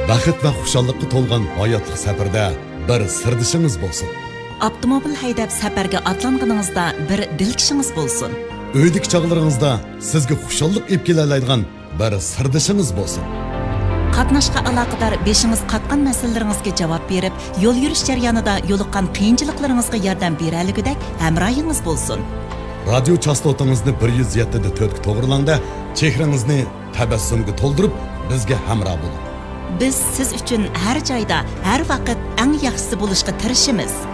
Baxit va xushalliqqa to'lgan hayotlik safarda bir sirdishingiz bo'lsin. Avtomobil haydab safarga atlanganingizda bir dilkishingiz bo'lsin. Uydagi chog'laringizda sizga xushallik olib kelalaydigan bir sirdishingiz bo'lsin. Qatnashqa aloqador beshingiz qatgan masalalaringizga javob berib, yo'l yurish jarayonida yo'liqqan qiyinchiliklaringizga yordam beraligidek hamrohingiz bo'lsin. Radio chastotangizni 107.4 ga to'g'rilangda, chehrangizni tabassumga to'ldirib, bizga hamroh bo'ling. Biz siz uchun har joyda, har vaqt eng yaxshisi bo'lishga tirishamiz.